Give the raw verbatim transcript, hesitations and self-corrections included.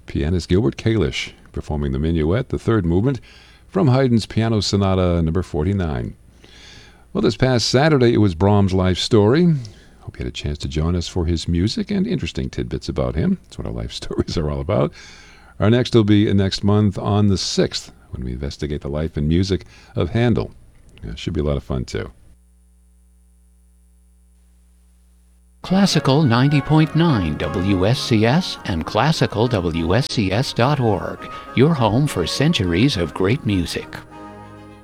pianist Gilbert Kalish performing the Minuet, the third movement, from Haydn's Piano Sonata number forty-nine. Well, this past Saturday, it was Brahms' life story. Hope you had a chance to join us for his music and interesting tidbits about him. That's what our life stories are all about. Our next will be next month on the sixth, when we investigate the life and music of Handel. It should be a lot of fun, too. Classical ninety point nine W S C S and classical W S C S dot org, your home for centuries of great music.